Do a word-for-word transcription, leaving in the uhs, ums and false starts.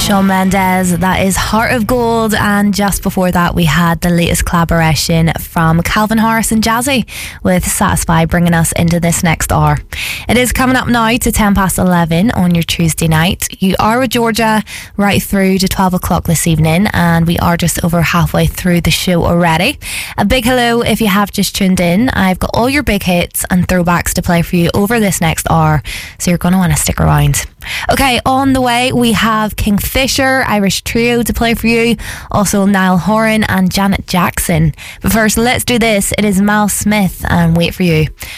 Shawn Mendes, that is Heart of Gold. And just before that, we had the latest collaboration from Calvin Harris and Jazzy with Satisfy, bringing us into this next hour. It is coming up now to ten past eleven on your Tuesday night. You are with Georgia right through to twelve o'clock this evening, and we are just over halfway through the show already. A big hello if you have just tuned in. I've got all your big hits and throwbacks to play for you over this next hour, so you're going to want to stick around. Okay, on the way we have Kingfisher, Irish Trio to play for you, also Niall Horan and Janet Jackson. But first, let's do this. It is Mal Smith and Wait For You.